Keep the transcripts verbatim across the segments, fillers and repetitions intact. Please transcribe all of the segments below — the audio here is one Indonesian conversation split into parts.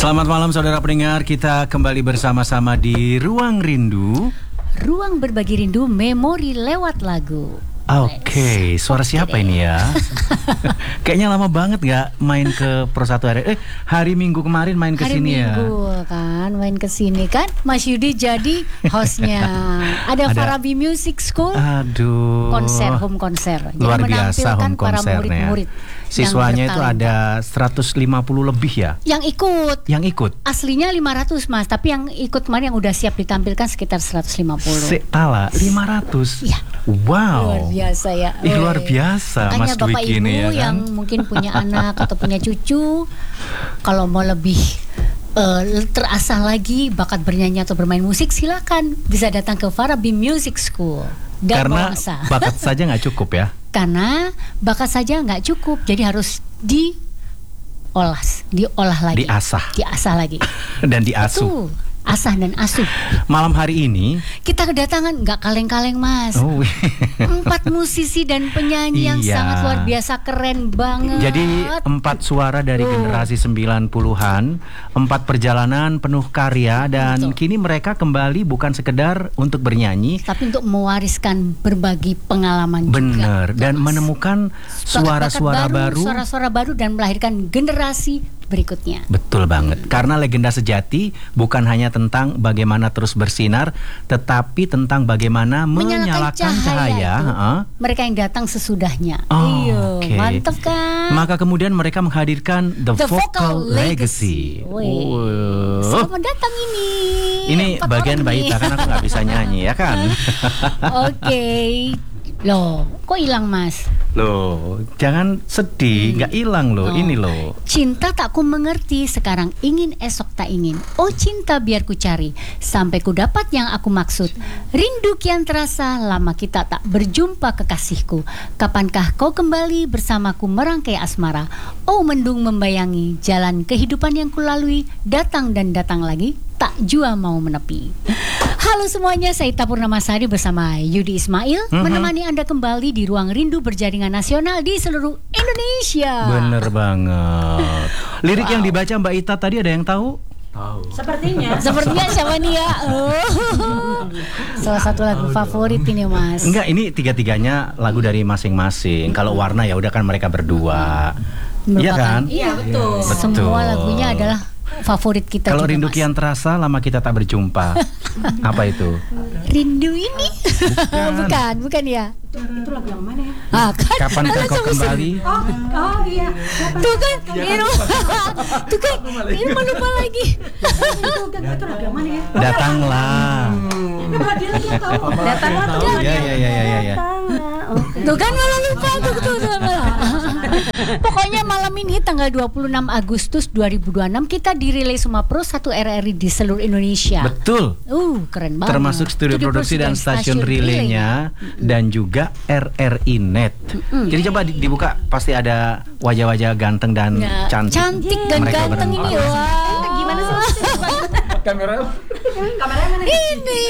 Selamat malam saudara pendengar, kita kembali bersama-sama di Ruang Rindu. Ruang berbagi rindu, memori lewat lagu. Oke, okay. Suara siapa ini ya? Kayaknya lama banget gak main ke Pro satu hari. Eh, hari Minggu kemarin main ke sini ya. Hari Minggu kan, main ke sini kan. Mas Yudi jadi hostnya. Ada, Ada Farabi Music School. Aduh. Konser, home konser. Luar biasa home konsernya. Murid-murid siswanya itu ada seratus lima puluh lebih ya? Yang ikut. Yang ikut? Aslinya lima ratus Mas, tapi yang ikut kemarin yang udah siap ditampilkan sekitar seratus lima puluh. Setala lima ratus? Iya. Wow. Luar biasa ya. Ih, luar biasa. Makanya Mas Bapak Dwiki Ibu ini ya kan? yang mungkin punya anak atau punya cucu, kalau mau lebih uh, terasah lagi bakat bernyanyi atau bermain musik, silakan bisa datang ke Farabi Music School. Dan karena bangsa. bakat saja nggak cukup ya? Karena bakat saja nggak cukup, jadi harus diolah, diolah lagi, diasah, diasah lagi, dan diasuh. Betul. Asah dan asuh. Malam hari ini kita kedatangan nggak kaleng-kaleng Mas. Oh. Empat musisi dan penyanyi yang iya. sangat luar biasa, keren banget. Jadi empat suara dari oh. generasi sembilan puluhan, empat perjalanan penuh karya, dan Betul. kini mereka kembali bukan sekedar untuk bernyanyi, tapi untuk mewariskan berbagi pengalaman. Bener. juga. Dan Mas. menemukan suara-suara baru, suara-suara baru dan melahirkan generasi berikutnya. Betul banget. Karena legenda sejati bukan hanya tentang bagaimana terus bersinar, tetapi tentang bagaimana menyalakan, menyalakan cahaya, cahaya. Uh-huh. mereka yang datang sesudahnya. Oh, Iyo, okay. mantep kan? Maka kemudian mereka menghadirkan The, The Vocal, Vocal Legacy. Uh. Selamat datang ini. Ini bagian Mbak Ita, kan aku nggak bisa nyanyi ya kan? Oke. Okay. Loh, kok hilang Mas? Loh, jangan sedih, nggak hilang loh, oh. ini loh. Cinta tak ku mengerti, sekarang ingin esok tak ingin. Oh cinta biar ku cari, sampai ku dapat yang aku maksud. Rindu kian terasa, lama kita tak berjumpa kekasihku. Kapankah kau kembali bersamaku merangkai asmara? Oh mendung membayangi, jalan kehidupan yang kulalui, datang dan datang lagi, tak jua mau menepi. Halo semuanya, saya Ita Purnamasari bersama Yudi Ismail mm-hmm. menemani Anda kembali di Ruang Rindu Berjaringan Nasional di seluruh Indonesia. Bener banget. Lirik wow. yang dibaca Mbak Ita tadi ada yang tahu? Tahu. Sepertinya. Sepertinya siapa nih ya? Oh. Salah satu lagu favorit ini Mas. Enggak, ini tiga-tiganya lagu dari masing-masing. Kalau Warna ya udah kan mereka berdua. Iya kan? Iya betul. betul. Semua lagunya adalah favorit kita. Kalau rindu Mas. kian terasa, lama kita tak berjumpa. Apa itu? Rindu ini? Bukan, bukan, bukan ya? Itu, itu lagu yang mana ya? Ah, kan? Kapankah kau kembali? Oh, oh iya. Tuh kan, Iro. Tuh kan, Iro lupa lagi. Itu, itu lagu yang mana ya? Datanglah. Datanglah tuh. Ya, ya, ya, ya, ya. Tuh kan malah lupa tuh, tuh, tuh, Pokoknya malam ini tanggal dua puluh enam Agustus dua ribu dua puluh enam kita dirilis sama Pro satu R R I di seluruh Indonesia. Betul. Uh, keren banget. Termasuk studio, studio produksi dan stasiun, stasiun relaynya mm-hmm. dan juga R R I Net. Mm-hmm. Jadi coba dibuka, pasti ada wajah-wajah ganteng dan ya, cantik. Cantik dan mereka ganteng berempat. Ini. Wah. Gimana sih? Kamera. Kameranya mana? Ini.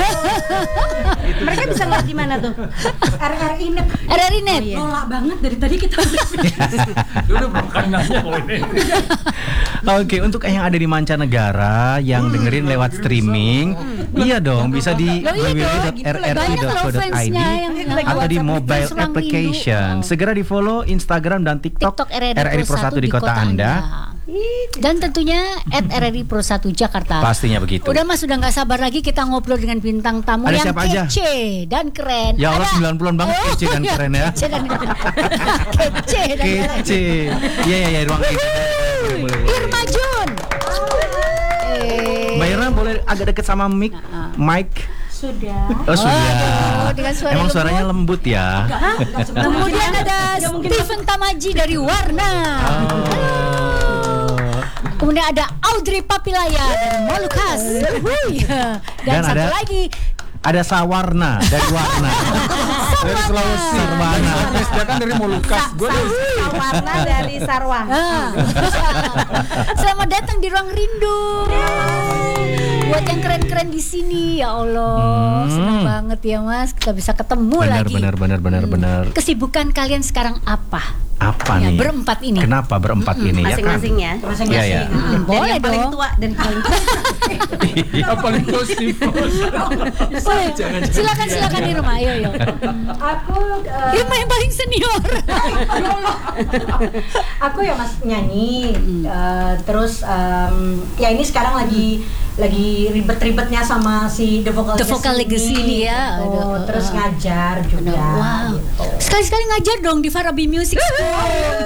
Mereka bisa lihat di mana tuh? R R I Net. R R I Net. Nolak banget dari tadi kita. Udah bukan nanya ini. Oke, untuk yang ada di mancanegara yang dengerin lewat streaming, iya dong, bisa di w w w dot r r i dot co dot i d atau di mobile application. Segera di follow Instagram dan TikTok, TikTok R R I Pro satu di kota Anda. Dan tentunya at R R I Pro satu Jakarta. Pastinya begitu. Udah Mas, sudah gak sabar lagi kita ngobrol dengan bintang tamu ada yang kece aja? dan keren. Ya Allah, sembilan puluhan banget oh, kece dan keren ya. Kece dan keren. Kece dan keren. Kece. Iya, iya, iya, ruang ini. Irma Jun. Mbak Irma boleh agak deket sama mic? Mic. Sudah. Oh, sudah. Oh, dengan suara emang lembut. Suaranya lembut ya. Kemudian ada Steven Tamaji dari Warna. Oh. Kemudian ada Audrey Papilaya dari Molucas. Dan, Dan satu ada, lagi ada Sawarna dari Warna. Dari Sulawesi. Sarwana. Dia kan dari Molucas. Gue dari Sawarna dari Sarwana. Selamat datang di Ruang Rindu. Buat yang keren-keren di sini, ya Allah, Hmm. senang banget ya Mas, kita bisa ketemu Benar, lagi. benar, benar, benar, Hmm. benar. Kesibukan kalian sekarang apa? Apa Ya, nih? berempat ini. Kenapa berempat ini ya kan? Masing-masing ya. Iya, ya. Hmm, Dari boleh yang paling dong. tua dan paling tua. Yang paling positif. Boleh. Silakan silakan Irma, ayo yo. Aku uh, Irma yang paling senior. aku ya Mas nyanyi, uh, terus um, ya ini sekarang lagi lagi ribet-ribetnya sama si The Vocal The Vocal Legacy ini ya. gitu. Aduh, Terus uh, ngajar juga. Wow. Gitu. Sekali-sekali ngajar dong di Farabi Music School.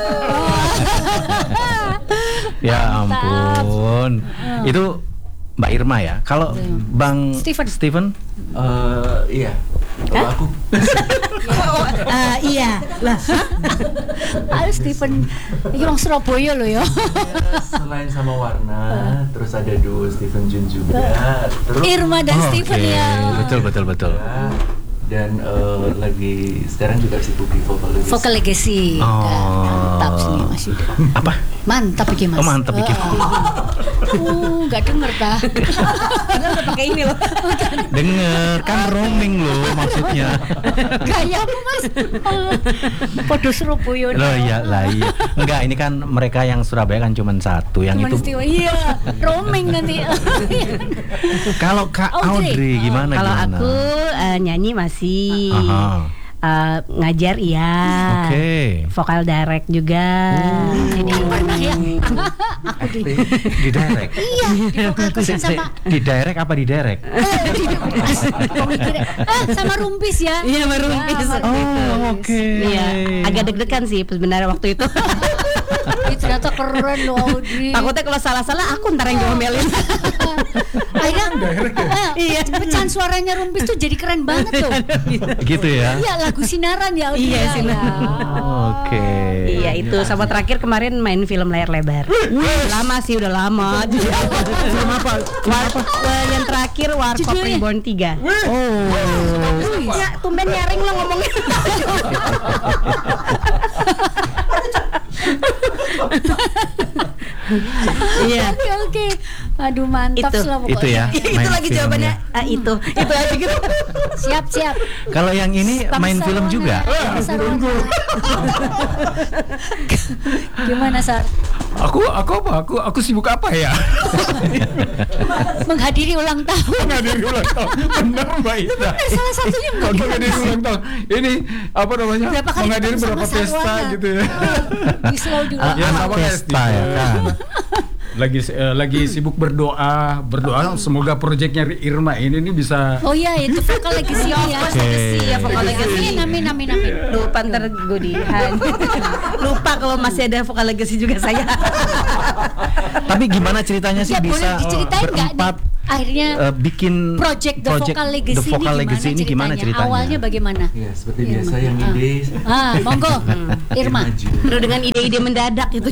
Ya ampun. Itu Mbak Irma ya. Kalau Bang Steven. Steven Eh, iya. Kalau aku Eh, iya. Lah, Ayo Steven, ini orang Surabaya loh ya. ya, selain sama Warna, terus ada duo Steven Jun juga. Terus Irma dan Oh, Steven oke. ya. Betul, betul, betul. ya, dan eh, lagi sekarang juga sibuk di Vocal Legacy. Vocal Legacy. Oh. Mantap sih Mas Yuda. Apa? Mantap iki Mas. Oh, mantap iki. Uh, enggak denger ta. padahal udah pakai ini loh. Denger kan roaming loh maksudnya. Gayamu Mas. Podo Surabaya. Loh iya lah iya. Enggak, ini kan mereka yang Surabaya kan cuma satu, yang Cuman itu. istiwa, iya, roaming nanti. Kalau Kak Audrey. Audrey gimana Kalau gimana? aku eh, nyanyi masih, Aha. Eh, ngajar iya. Oke. Vokal direct juga. Ini yang pernah ya. Aku di Di direct. iya, di vokal Si- kusin si- sama di direct apa di direct? eh, di, kok mikirnya, ah, sama Rumpis ya. Iya, sama Rumpis. Ya, sama Oh, Rumpis. oke. Iya, agak deg-degan sih sebenarnya waktu itu. Ih, ternyata keren loh Audrey. Takutnya kalau salah-salah aku ntar yang diomelin. Akhirnya eh, Iya. pecahan suaranya Rumpis tuh jadi keren banget tuh. Gitu ya. Iya, lagu Sinaran ya Audrey. Iya, ya. Sinaran. Oke. Iya, itu sama terakhir kemarin main film layar lebar. Lama sih, udah lama. Film apa? War- eh, yang terakhir Warkop Judulnya? Reborn tiga. Oh. Ya, tumben nyaring lo ngomongnya. Iya. Oke oke. Aduh mantap Itu. lah pokoknya. Itu ya. Itu main lagi filmnya. jawabannya. Ah, itu. Itu aja gitu. Siap siap. Kalau yang ini Bang main film Sarwana. juga. Bang Sarwana. Gimana Sar? Aku aku apa? Aku aku sibuk apa ya? Menghadiri ulang tahun. Menghadiri ulang tahun. Benar Mbak Ita. Salah satunya Kalau menghadiri ulang tahun. Ini apa namanya? Berapa kali Menghadiri ketemu beberapa sama pesta Sarwana? gitu ya. Di slow dulu. Ah, Ya, anak sama kayak pesta ya Steven. kan. Lagi eh, lagi sibuk berdoa, berdoa semoga proyeknya Irma ini nih bisa. Oh iya itu vokal legacy ya. Oke. Ya, vokal legacy. Amin amin amin amin. Lupa ntar gue dihan. Lupa kalau masih ada vokal legacy juga saya. Tapi gimana ceritanya sih Ya boleh bisa diceritain nggak nih? berempat Akhirnya eh, bikin project The Vocal Legacy, The Vocal ini, Legacy gimana ini gimana ceritanya? Awalnya bagaimana? Ya, seperti biasa yang ide Ah, monggo. Irma. maju. Penuh dengan ide-ide mendadak gitu.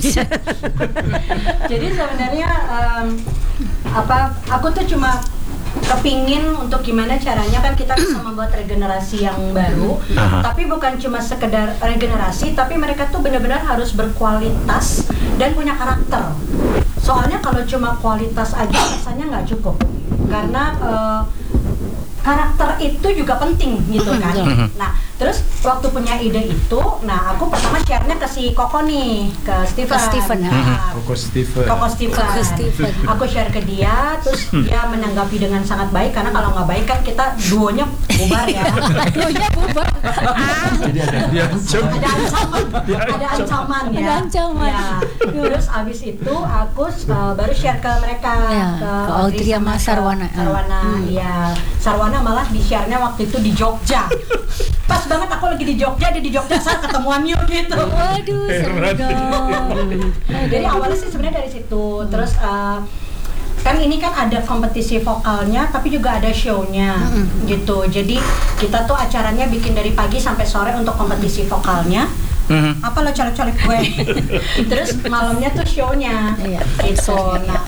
Jadi sebenarnya um, apa aku tuh cuma kepingin untuk gimana caranya kan kita bisa membuat regenerasi yang baru, Aha. tapi bukan cuma sekedar regenerasi, tapi mereka tuh benar-benar harus berkualitas dan punya karakter. Soalnya kalau cuma kualitas aja rasanya nggak cukup, karena uh, karakter itu juga penting gitu kan. Nah, terus waktu punya ide itu, nah aku pertama share-nya ke si Koko nih, ke Steven. Ke Steven, ya. Nah, Koko Steven. Koko Steven. Koko Steven. Aku share ke dia, terus dia menanggapi dengan sangat baik, karena kalau nggak baik kan kita duonya bubar ya. Duonya bubar. Jadi ada Dia cem. Ada ancaman, ada ancaman ya. Ada ancaman. Ya. Terus abis itu aku uh, baru share ke mereka, Ya, ke Audrey sama ke Sarwana. Sarwana, Hmm. ya. Sarwana malah di share-nya waktu itu di Jogja. Pas banget aku lagi di Jogja, dia di Jogja, saya ketemuan yuk gitu. Waduh, seru dong. Jadi awalnya sih sebenarnya dari situ. Terus uh, kan ini kan ada kompetisi vokalnya, tapi juga ada show-nya gitu. Jadi kita tuh acaranya bikin dari pagi sampai sore untuk kompetisi vokalnya. Mhm. Apa lo colek-colek gue? Terus malamnya tuh show-nya. Iya, Gitu. Nah,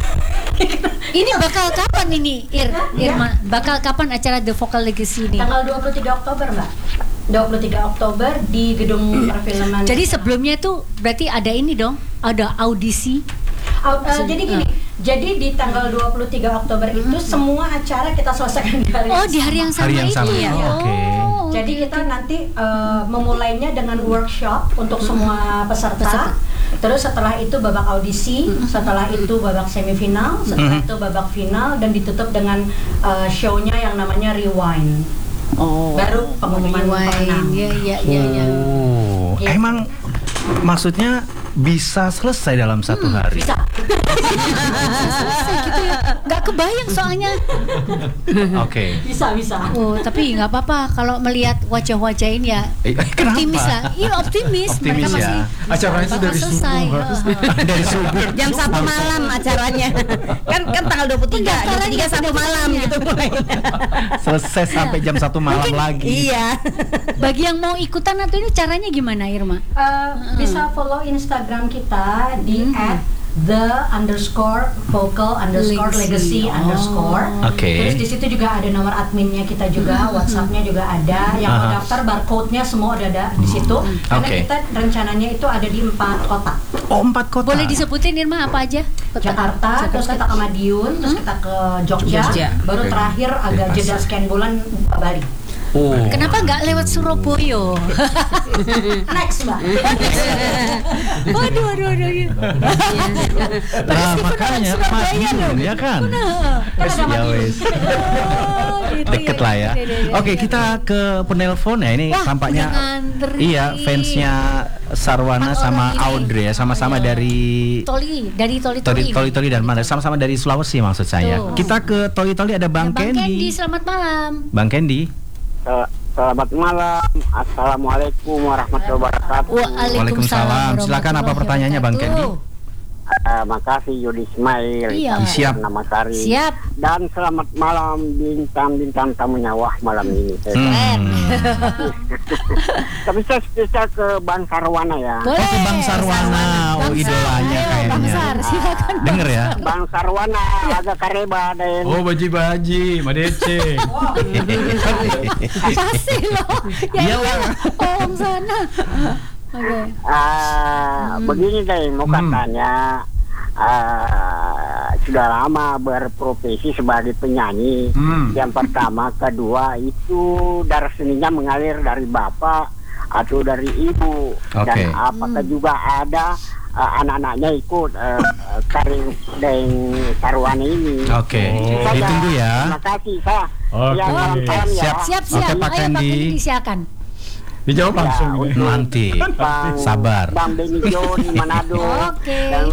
Ini bakal kapan ini, Ir, Irma? Bakal kapan acara The Vocal Legacy ini? tanggal dua puluh tiga Oktober, Mbak. dua puluh tiga Oktober di Gedung Perfilman. Jadi sebelumnya tuh berarti ada ini dong, ada audisi. Au- uh, jadi gini, Jadi di tanggal dua puluh tiga Oktober itu mm-hmm. semua acara kita selesaikan di hari Oh, di hari yang sama, hari yang sama. ini ya. Oh, oke. Oh, Jadi kita nanti uh, memulainya dengan workshop untuk mm-hmm. semua peserta. peserta. Terus setelah itu babak audisi, mm-hmm. setelah itu babak semifinal, setelah mm-hmm. itu babak final dan ditutup dengan uh, show-nya yang namanya Rewind. Oh. Baru pengumuman pemenang. Iya, iya, iya, iya. Oh, Gitu. emang maksudnya bisa selesai dalam satu Hmm, hari? Bisa. Selesai gitu ya. Gak kebayang soalnya. Oke. Bisa, bisa. Oh, tapi nggak apa-apa kalau melihat wajah-wajah ini ya. Eh, kenapa? Optimis lah. Iya, optimis. Optimis Mereka ya. masih Acaranya itu bakal dari selesai. subuh. Dari subuh. Jam satu malam acaranya. kan kan tanggal dua puluh tiga, jam tiga satu malam gitu mulai. Selesai sampai jam satu malam Mungkin- lagi. Iya. Bagi yang mau ikutan atau ini caranya gimana, Irma? Uh, bisa follow Instagram kita di at the underscore vocal underscore legacy Oh. underscore. Oke. Terus di situ juga ada nomor adminnya kita juga, WhatsAppnya juga ada. Yang mau Aha. daftar barcode-nya semua udah ada di situ. Karena Oke. kita rencananya itu ada di empat kota. Oh, empat kota. Boleh disebutin Irma apa aja? Kota- Jakarta, terus kita ke Madiun, terus kita ke Jogja, Jogja. baru Oke. terakhir agak Pas. jeda sekian bulan Bali. Oh. Kenapa nggak lewat Surabaya? Next, Mbak. Waduh, waduh, waduh. Nah, makanya Madiun ya kan. Wes, ya wes. Oh, gitu Deket lah ya. Iya, iya, iya, Oke, iya. kita ke penelpon ya. Ini Wah, tampaknya udah ngantri. iya fansnya Sarwana Empat sama orang ini. Audrey ya, sama-sama Iya. dari Toli, dari Toli Toli Toli. Toli Toli dan mana? Sama-sama dari Sulawesi maksud saya. Tuh. Kita ke Toli Toli ada Bang, Bang Kendi, Kendi. selamat malam. Bang Kendi. Sel- Selamat malam. Assalamualaikum warahmatullahi wabarakatuh. Waalaikumsalam. Silakan, apa pertanyaannya, Bang Kendi? Uh, makasih Yudi Ismail. Iya. Siap. Nama Sari. Siap. Dan selamat malam bintang-bintang tamunya. Wah, malam ini. Hmm. Tapi saya spesial ke Bang Sarwana ya. Boleh. Oh, ke Bang Sarwana. Oh, Bang Sar. idolanya Ayo, kayaknya. Bang Sar, silakan. Denger ya. Bang Sarwana agak kareba dan Oh, baji-baji, madece. Pasti loh. Ya Iya, iya. Bang. Oh, Bang sana. Oke. Ah, begini deh, mau Hmm. katanya ah, sudah lama berprofesi sebagai penyanyi. Hmm. Yang pertama, kedua itu darah seninya mengalir dari bapak atau dari ibu. Oke. Dan apakah juga ada ah, anak-anaknya ikut uh, karir dan Sarwana ini. Oke. Itu saja. Ditunggu ya. Terima kasih, saya. Oke. Ya, salam salam ya. Siap. Siap, siap. Oke, Pak Ayo Bang Kendi. Kendi silakan. Dijawab langsung. Ya, gitu. Nanti. Bang, Sabar. Bang Benny Jo di Manado. Oke. Dan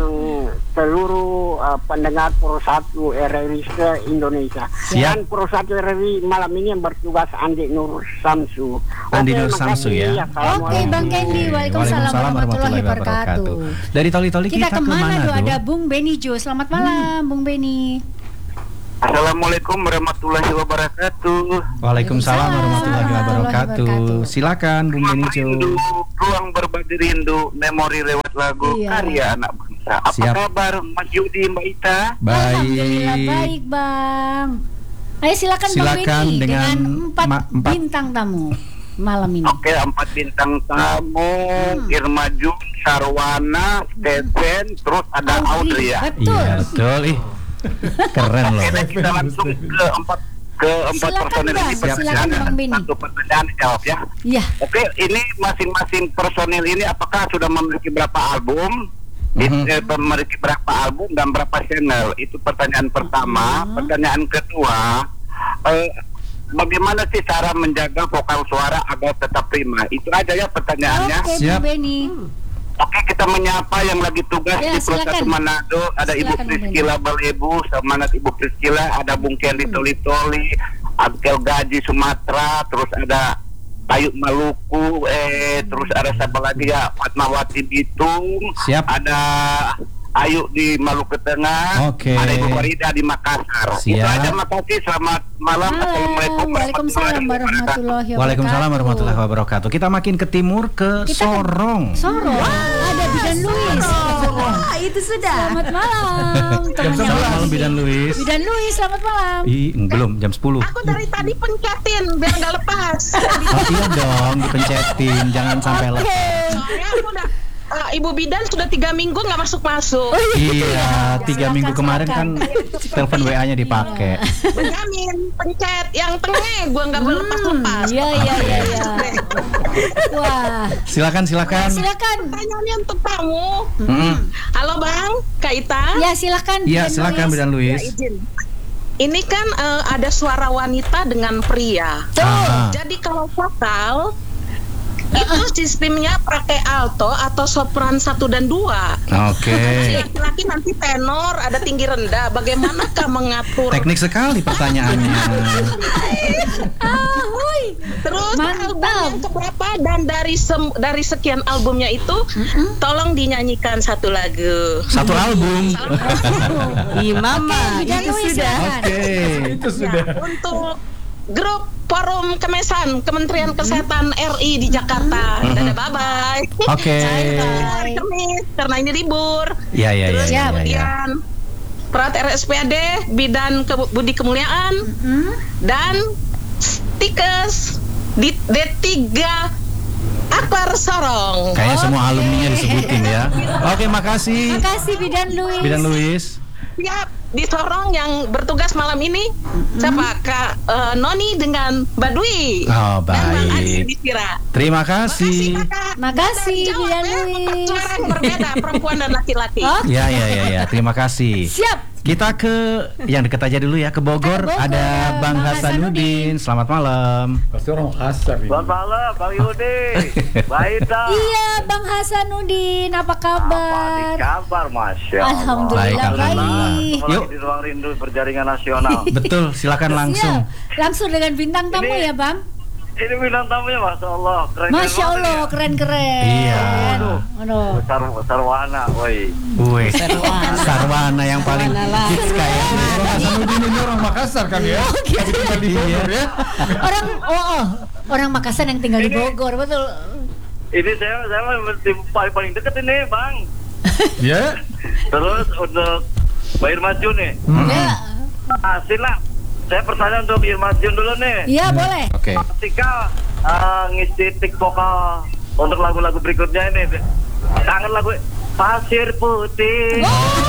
seluruh uh, pendengar Pro satu R R I se-Indonesia. Siap. Dan Pro satu R R I malam ini yang bertugas Andi Nur Samsu. Andi Oke, Nur makasih. Samsu ya. Oke, Bang Kendi. Waalaikumsalam warahmatullahi wabarakatuh. Dari Toli-Toli kita, Kita ke kemana tuh? Manado. Ada Bung Benny Jo. Selamat malam, Bung Benny. Assalamualaikum warahmatullahi wabarakatuh. Waalaikumsalam warahmatullahi wabarakatuh. wabarakatuh. Silakan Bung Benny Jo. ruang berbagi rindu, memori lewat lagu Iya. karya anak bangsa. Apa Siap. kabar Mas Yudi, Mbak Ita? Alhamdulillah Baik. baik, Bang. Ayo silakan, Bang Silakan Benny dengan dengan empat, ma- empat- bintang tamu malam ini. Oke, empat bintang tamu, Hmm. Irma Jun, Sarwana, Stephen, terus ada Audrey ya. Betul. Iya, betul. Ih. Keren loh. Oke, kita langsung ke empat ke empat Silakan, personil Bang. ini. Silakan, Pertanyaan- Bang Benny. Satu pertanyaan dijawab ya. Iya. Oke, ini masing-masing personil ini apakah sudah memiliki berapa album? Mhm. Eh, memiliki berapa album dan berapa channel? Itu pertanyaan pertama. Mhm. Pertanyaan kedua, eh, bagaimana sih cara menjaga vokal suara agar tetap prima? Itu aja ya pertanyaannya. Oke, Siap. Bung Benny. Oke, kita menyapa yang lagi tugas Ya, di Pro silakan. satu Manado. Ada Ibu Silakan, Bung Priscila Balebu, sama Ibu Priscila, ada Bung Kendi Toli-Toli, Abkel Gaji Sumatera, terus ada Ayu Maluku, eh terus ada siapa lagi ya, Fatmawati Bitung, Siap. ada Ayu di Maluku Tengah, Oke. ada Ibu Farida di Makassar. Itu Siap. aja, makasih. Selamat malam. Assalamualaikum Waalaikumsalam warahmatullahi wabarakatuh. Waalaikumsalam warahmatullahi wabarakatuh. Kita makin ke timur ke Kita ke- Sorong. Sorong. Ada Bidan Luis. Wah, itu sudah. Selamat malam. Temannya Selamat malam Luis. Bidan Luis. Bidan Luis, selamat malam. Ih, belum jam sepuluh. Aku dari tadi pencetin biar nggak lepas. Oh iya dong, dipencetin, jangan sampai lepas. Soalnya aku udah uh, Ibu Bidan sudah tiga minggu nggak masuk-masuk. Oh, Iya, tiga Silakan, minggu kemarin kan telepon W A-nya dipakai. Benyamin, pencet yang tengah, gua nggak boleh lepas-lepas. Iya iya iya. iya. Wah. Silakan silakan. Silakan. Pertanyaannya untuk kamu. Mm-mm. Halo Bang, Kak Ita. Ya silakan. Iya, Bidan silakan Luis. Bidan Luis. Ya, izin. Ini kan eh, ada suara wanita dengan pria. Ah. Jadi kalau vokal itu sistemnya pakai alto atau sopran satu dan dua. Oke. Laki-laki nanti tenor, ada tinggi rendah. Bagaimanakah mengatur? Teknik sekali pertanyaannya. Ah, hui. Terus Mantap. album yang keberapa dan dari sem- dari sekian albumnya itu, tolong dinyanyikan satu lagu. Satu album. Ih, Mama, Bidan itu Luis, sudah. silakan. Oke. Itu sudah. Untuk grup Forum Kemesan Kementerian Kesehatan R I di Jakarta. Dadah, bye-bye. Oke. Hari Kamis karena ini libur. Ya ya ya Terus ya ya. kemudian Perawat R S P A D Bidan Ke- Budi Kemuliaan dan Stikes di D tiga Akbar Sorong. Kayaknya semua alumninya disebutin ya. Oke, makasih. Makasih Bidan Luis. Bidan Luis. Siap, di Sorong yang bertugas malam ini siapa? Kak eh, Noni dengan Mbak Dwi. Oh, Dan Bang Adi baik. di Sira. Terima kasih. Kakak. Makasih, Dari Jawa, Bidan ya, Luis. tempat suara yang berbeda perempuan dan laki-laki. Oh, Ya ya ya ya, terima kasih. siap. Kita ke yang deket aja dulu ya, ke Bogor. Bogor, Ada Bang Bang Hasanuddin. Selamat malam. Pasti orang Makassar ini. Selamat malam, Bang Yudi. Baik dah. Iya, Bang Hasanuddin, apa kabar? Apa kabar, Masya Allah. Alhamdulillah Baik, alhamdulillah. baik. Kembali Yuk. di ruang rindu berjaringan nasional. Betul, silakan langsung. Siap. Langsung dengan bintang tamu Ini- ya, Bang. Ini bintang tamunya, Masya Allah. Keren Masya Allah, keren-keren. Iya. Aduh. Sar Sarwana, woi. Wih, Sarwana yang paling hits kayaknya. Bang Hasanuddin ini orang Makassar kan ya? Tapi tinggal di Bogor ya. Orang oh, oh, orang Makassar yang tinggal di Ini- Bogor, betul. Ini saya saya mesti paling paling deket ini, Bang. Ya. Terus untuk Mbak Irma Jun nih. Ya. Hasil lah. Saya pertanyaan untuk Irma Jun dulu nih. Iya, boleh. Oke. Ketika uh, ngisi tik vokal untuk lagu-lagu berikutnya ini, kangen lagu Pasir Putih.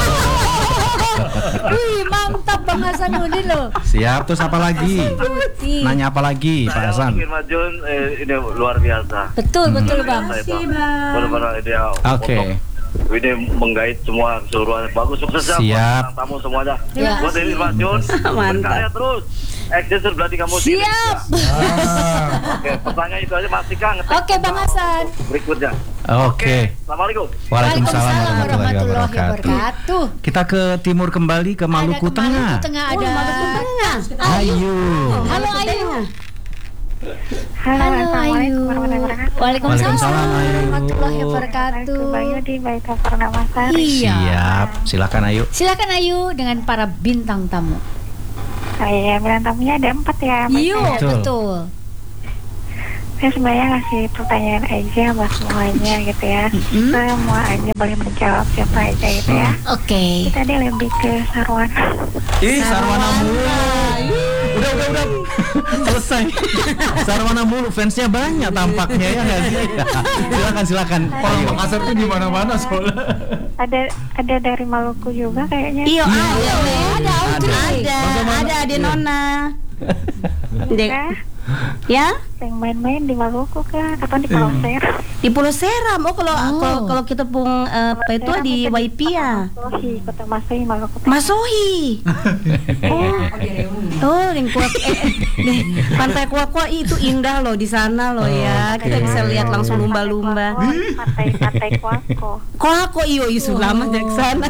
Wih, mantap Bang Hasanuddin loh. Siap, terus apa lagi? Putih. Nanya apa lagi, Pak Saya Hasan? untuk Irma Jun eh, ini luar biasa. Betul, betul Bang. Luar biasa itu. Benar-benar ideal. Oke. Untuk ini menggait semua keseluruhan. Bagus, sukses ya. Siap. Buat tamu semuanya. Ya. Buat Irma Jun, berkarya terus. Eksis berarti kamu di Siap. Indonesia. Oke, pertanyaan itu aja masih kangen. Oke, Bang Hasan. Berikutnya. Oke. Assalamualaikum. Waalaikumsalam warahmatullahi warahmatullahi wabarakatuh. wabarakatuh. Kita ke timur kembali ke Maluku Ada ke Tengah. Maluku Tengah ada. Ayu. Halo Ayu. Halo, Halo Assalamualaikum Ayu. warahmatullahi wabarakatuh. Waalaikumsalam Waalaikumsalam, Ayu. warahmatullahi wabarakatuh. Bang Yudi, baik Purnama. Iya. Siap. Silakan Ayu. Silakan Ayu dengan para bintang tamu. Saya bilang tamunya ada empat ya. Mas. Iya, Betul. betul. Saya sebenarnya ngasih pertanyaan aja buat semuanya gitu ya. Semua aja boleh menjawab siapa aja gitu ya. Oke. Tadi lebih ke Sarwana. Ih, Sarwana mulu. Udah, udah, udah. Selesai. Sarwana mulu, fansnya banyak tampaknya ya nggak sih? Silakan, silakan. Orang Ayo. Makassar tuh di mana-mana soalnya. Ada ada dari Maluku juga kayaknya. Iya, ada. Ada Audrey. Ada, ada Ade Nona. Dek. Nah, Ya, yang main-main di Maluku kan atau di Pulau Seram? di Pulau Seram. Oh, kalau Oh. kalau kalau kita pun eh, apa itu di Y P ya. Masohi, Kota Masohi, Maluku. Masohi. Oh, oh, yang kuat, eh, eh, deh, Pantai Kuakwa itu indah loh di sana loh ya. Kita bisa lihat langsung lumba-lumba. Pantai-pantai Kuako. Kuakwa iyo isu lama dari sana.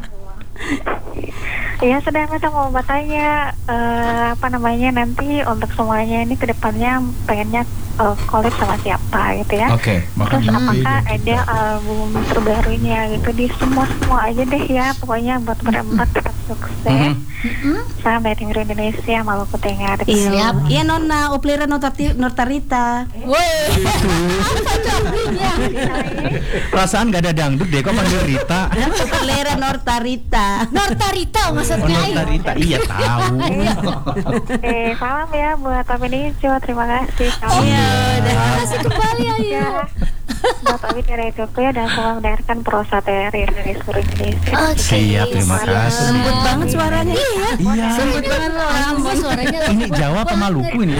Iya, sedang kita mau bertanya eh, apa namanya nanti untuk semuanya ini kedepannya pengennya eh, collab sama siapa gitu ya. Oke, Terus makanya. apakah ada album terbarunya gitu di semua semua aja deh ya, pokoknya buat berempat tetap sukses. Sampai timur Indonesia, Maluku Tengah. Iya, iya Nona, Oplera Nortati- Nortarita. Woi. Perasaan gak ada dangdut deh, kok panggil Rita? Oplera Nortarita. Nortarita Oh, maksudnya Ayu. Nortarita, iya tahu. Eh, salam ya buat Aminio, terima kasih. Iya, Terima kasih kembali Ayu. Ya. buat Owi dari Ethiopia dan semua mendengarkan prosa T R I dari seluruh Indonesia. Siap, terima kasih. Lembut banget suaranya. Iya. Iya. Lembut banget loh. Suaranya Ini Jawa apa Maluku ini?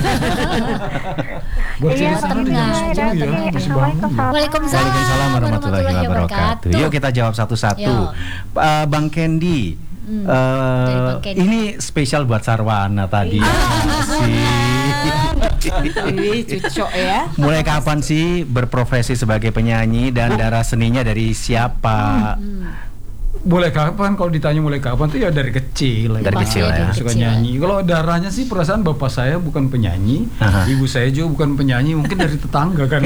Buat Iya, sini sana di tengah. Jawa ya. Assalamualaikum. Waalaikumsalam Waalaikumsalam warahmatullahi wabarakatuh. Yuk kita jawab satu-satu. Yuk. Uh, Bang Candy, Hmm, uh, dari Bang Candy. ini spesial buat Sarwana tadi. Ih, cucok ya. Mulai kapan sih berprofesi sebagai penyanyi dan darah seninya dari siapa? Mulai kapan? Kalau ditanya mulai kapan tuh ya dari kecil. Dari kecil ya. Suka nyanyi. Kalau darahnya sih perasaan bapak saya bukan penyanyi, Aha. ibu saya juga bukan penyanyi, mungkin dari tetangga kan.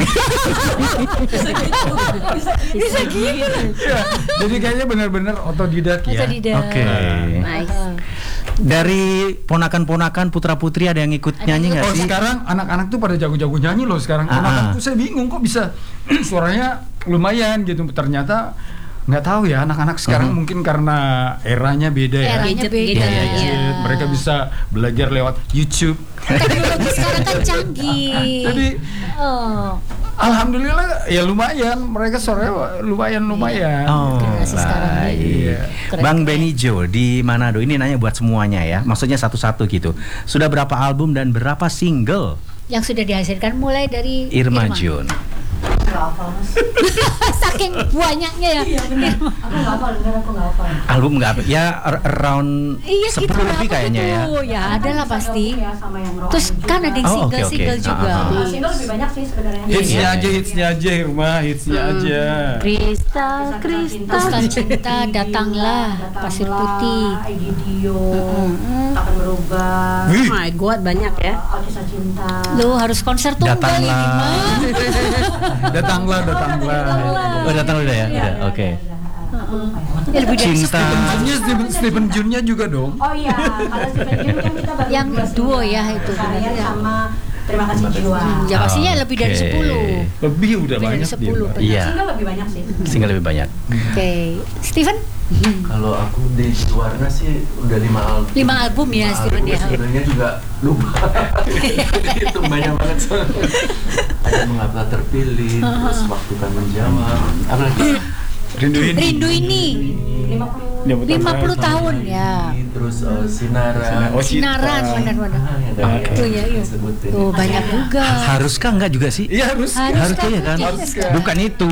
Bisa gitu. Ya, jadi kayaknya benar-benar otodidak ya. Otodidak. Oke. Nice. Dari ponakan-ponakan putra-putri ada yang ikut nyanyi nggak Oh sih? sekarang anak-anak tuh pada jago-jago nyanyi loh sekarang. Ah, Anak-anak ah. tuh saya bingung kok bisa suaranya lumayan gitu. Ternyata nggak tahu ya anak-anak sekarang Hmm. mungkin karena eranya beda ya. Eranya Gadget, beda. gadget, ya. Gadget, mereka bisa belajar lewat YouTube. Teknologi sekarang kan canggih. Jadi Oh, alhamdulillah ya lumayan, mereka suaranya lumayan lumayan. Oh, generasi sekarang ini. baik. Keren, Bang keren. Benny Jo di Manado ini nanya buat semuanya ya. Maksudnya satu-satu gitu. Sudah berapa album dan berapa single yang sudah dihasilkan mulai dari Irma Jun? Nggak hafal mas. Saking banyaknya ya. Iya benar. Aku nggak hafal, benar aku nggak hafal. Album nggak apa? Ya ar- around Iya gitu sepuluh lah, lebih kayaknya ya. Oh ya ada lah pasti. Ya, sama yang rock Terus juga. kan ada yang Oh, oke, single-single oke. juga. Ah, ah, Nah, single lebih banyak sih sebenarnya. Hitsnya Iya. aja, hitsnya aja, Irma, hitsnya aja. Kristal, kristal. Kristal cinta datanglah, Pasir Putih. Ididio, akan berubah. Oh my god, banyak ya. Kisah cinta. Lo harus konser tunggal ini Datanglah. mah. Datanglah, datanglah. Oh datang udah ya? Udah, oke. Ya, lebih dari Cinta. Junnya Stephen, Stephen Junnya juga dong. Oh iya, kalau Stephen Jun kan kita baru Yang dua duo single. ya itu, Kalian benar ya. sama Terima Kasih Jiwa. Ya pastinya lebih dari Oke. sepuluh. Lebih udah Lebih dari banyak sepuluh. dia. Iya, Single lebih banyak sih. single lebih banyak. Oke, Steven? Kalau aku di Warna sih udah lima album. Lima album ya, Lima Steven, album, ya. Sebenarnya juga lupa. Itu banyak banget soalnya. Ada Mengapa Terpilih, terus Waktu Kan Menjawab. Apa lagi? Rindu ini. Rindu ini lima puluh tahun ya. Terus uh, Sinaran. Oh, Cinta. Sinaran benar-benar. Ah, yang Oke. tadi Oh, iya, iya. disebutin. Oh banyak juga. Haruskah enggak juga sih? Iya harus. Harus. Haruskah ya kan? Haruskah. Bukan itu.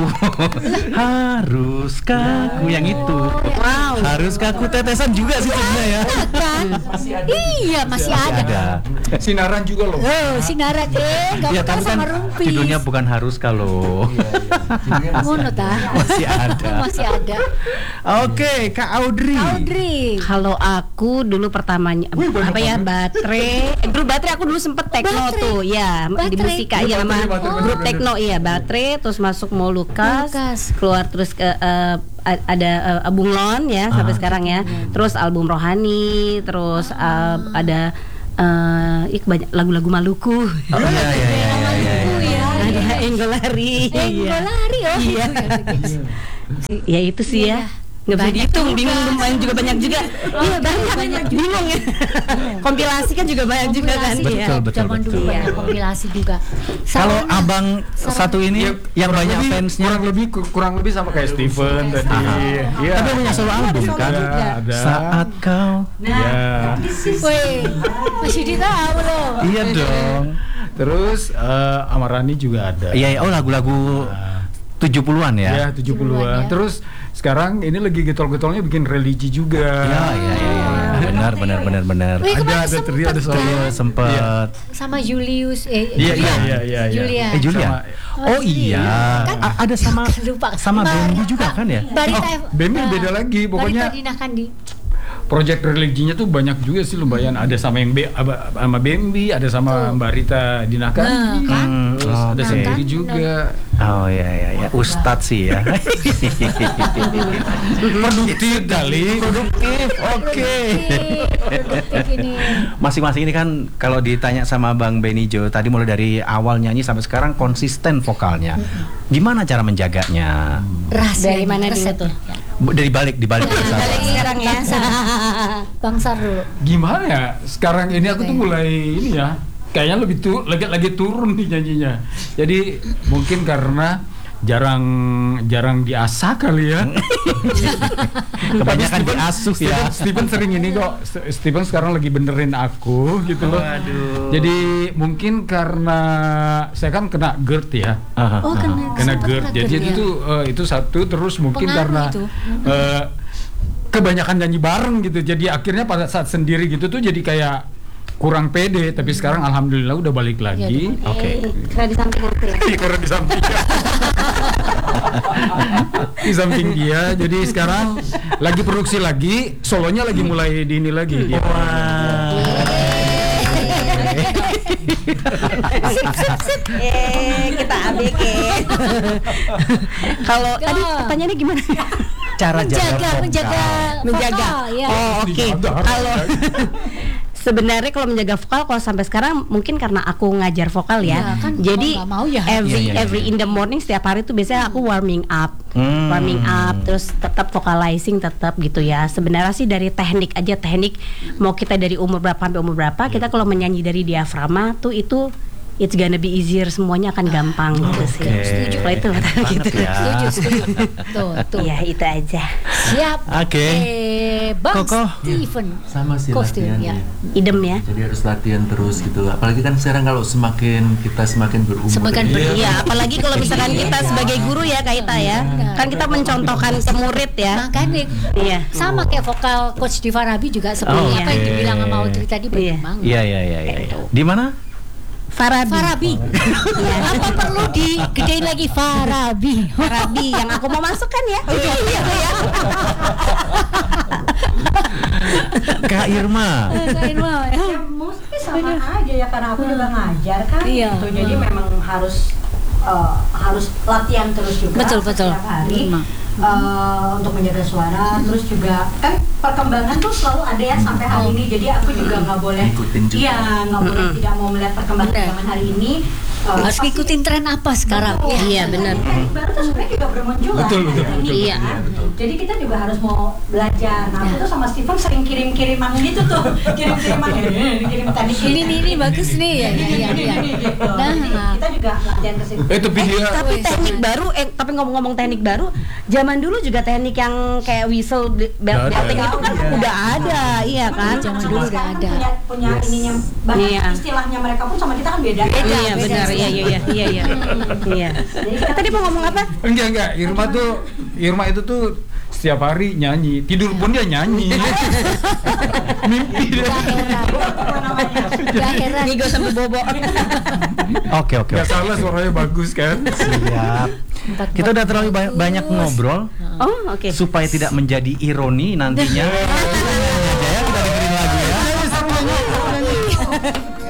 Haruskah aku yang itu? Wow. Haruskah aku tetesan juga sih sebenarnya ya? Kan? Iya masih ada. Ada. Sinaran juga loh. Oh Sinaran eh nggak Ya betah tapi kan sama Rumpis. judulnya bukan Haruskah loh. Iya, iya. Judulnya masih Ngono ada. tah? Masih ada. Masih ada. Oke, Kak Audrey. Audrey. Kalau aku dulu pertamanya Wih, banyak apa ya banget. baterai, eh, grup baterai aku dulu sempet tekno Baterai. tuh, ya di Baterai. musika Iya, ya sama baterai, baterai, grup baterai. tekno iya baterai, terus masuk Molukas, Molukas. keluar terus ke eh, a- ada eh, Bunglon ya sampai sekarang ya, terus album Rohani, terus eh, ada eh ih, banyak lagu-lagu Maluku, Oh iya iya iya iya. iya. ada Enggolari, Eh gue lari oh. Iya. ya itu sih ya. Nggak bisa Banyak dihitung, juga. bingung lumayan juga banyak juga. Iya banyak, bingung ya. Kompilasi kan juga banyak juga kan. Kompilasi Betul, ya, betul, zaman dulu betul. banyak kompilasi juga. Kalau Sarana. abang satu ini Ya, yang kurang banyak lebih- fansnya, kurang lebih kurang lebih sama kayak Steven tadi. Iya. tapi punya solo album kan? Ada, ada. Saat kau. Ya. Wih, masih ditahu loh. Iya dong. Terus eh, Amarani juga ada. Iya, iya. Oh lagu-lagu tujuh puluhan Ya, ya. tujuh tujuh puluhan puluhan. ya. Terus sekarang ini lagi getol-getolnya bikin religi juga. Iya, iya, iya, iya. Benar, benar, benar, benar. Wih, Ada kemarin ada sempet trio ada solo. Trio sempet. sama Julius eh Iya, iya, Julian. iya, iya, iya. Julian. Eh Julia. Sama- Oh iya. Kan- A- ada sama Lupa. sama Ba- Bambi juga kan ya? Barita Oh, F- Bambi Ba- beda lagi, pokoknya- Barita Dina Kandi. Project religinya tuh banyak juga sih lumayan. Ada sama yang Be, aba- sama Bambi, ada sama Mbak Rita Dinakandi. Nah, kan? Hmm, Terus ada oke. sendiri juga. Oh iya iya iya. Ustadz sih ya. Produktif kali. Produktif. Oke. Produktif ini. Masing-masing ini kan kalau ditanya sama Bang Benny Jo tadi mulai dari awal nyanyi sampai sekarang konsisten vokalnya. Gimana cara menjaganya? Rahasia Dari mana dulu resepnya. tuh? Bu- Dari balik di balik Nah, Balik sekarang ya. Bang Sar dulu. Gimana ya? Sekarang ini aku tuh mulai ini ya. Kayaknya lebih tu, lagi lagi turun nih nyanyinya. Jadi mungkin karena jarang jarang diasah kali ya. Kebanyakan diasuh ya. Steven sering ini kok. Steven sekarang lagi benerin aku gitu loh. Waduh. Jadi mungkin karena saya kan kena GERD ya. Oh, kena, kena sempat GERD. kena Jadi GERD, itu ya. uh, itu satu, terus mungkin Pengaruh karena itu. uh, kebanyakan nyanyi bareng gitu. Jadi akhirnya pada saat sendiri gitu tuh jadi kayak kurang pede. Tapi sekarang alhamdulillah udah balik lagi. Ya, Oke. Karena di samping aku ya. Iya, karena di samping dia. Di samping dia. Jadi sekarang lagi produksi lagi, solonya lagi mulai di ini lagi. Dia. Eh, kita A B G. Kalau tadi pertanyaannya gimana? Cara Menjaga, jaga menjaga, Menjaga. vokal, ya. Oh, oke. Kalau sebenarnya kalau menjaga vokal kalau sampai sekarang mungkin karena aku ngajar vokal ya. Ya, kan Jadi mau nggak mau ya. every Iya, iya, every iya. in the morning setiap hari tuh biasanya aku warming up. Hmm. Warming up terus tetap vocalizing tetap gitu ya. Sebenarnya sih dari teknik aja teknik mau kita dari umur berapa sampai umur berapa, kita kalau menyanyi dari diafragma tuh itu it's gonna be easier, semuanya akan gampang gitu sih. Setuju. Kalau itu gitu. Ya. Setuju, setuju. Tuh, tuh. Ya itu aja. Siap. Oke. Eh, Bang Koko. Steven. Sama sih Kok Steven, latihan ya. ya. Idem ya. Jadi harus latihan terus gitu. Apalagi kan sekarang kalau semakin kita semakin berumur. Semakin ya. berumur. Iya, apalagi kalau misalkan kita sebagai guru ya Kak Ita ya, kan kita mencontohkan ke murid ya. Makanya Iya. sama kayak vokal coach Diva Rabi juga seperti Oh, apa yang oke. dibilang sama Audrey tadi benar Iya. banget. Iya iya iya iya. Di mana? Farabi. Farabi. Apa perlu digedein lagi Farabi? Farabi yang aku mau masukkan ya. Oh, iya, iya, iya. Kak Irma. Kak Irma, ya. Ya mostly sama aja ya karena aku juga ngajar kan Iya. gitu. Jadi memang harus eh, harus latihan terus juga Betul, betul. setiap hari Irma. eh, untuk menjaga suara. Terus juga kan perkembangan tuh selalu ada ya sampai hari ini. Jadi aku juga nggak boleh Ikutin juga. iya nggak boleh tidak mau melihat perkembangan Benar. zaman hari ini. Eh, Harus pasti- ngikutin tren apa sekarang? Betul. Iya, benar. Teknik baru tuh sebenarnya juga bermunculan. Betul, betul, hari ini, betul. Iya. kan. Jadi kita juga harus mau belajar. Nah, aku tuh sama Steven sering kirim-kiriman gitu tuh, kirim-kiriman ini, kirim tadi Ini nih, ini bagus nih ya. Ini, Iya, ini, iya. ini, gitu. Nah. Jadi kita juga latihan ke situ. Eh tapi dia Tapi Wih, teknik sama. baru, eh tapi ngomong-ngomong teknik baru, zaman dulu juga teknik yang kayak whistle bel- Udah ada. belting itu kan udah ada, iya kan? Zaman Cuma dulu udah sekarang ada. punya punya Yes. ininya bahkan Iya. istilahnya mereka pun sama kita kan beda. Iya beda benar, sih. iya iya iya iya iya. Iya. Eh, tadi mau ngomong apa? enggak enggak Irma tuh Irma itu tuh setiap hari nyanyi, tidur pun dia nyanyi. Mimpi dia. Gak heran. Nih gue sambil bobo. Oke oke. Gak salah suaranya bagus kan. Siap. Kita udah terlalu ba- banyak ngobrol Oh, oke. supaya tidak menjadi ironi nantinya.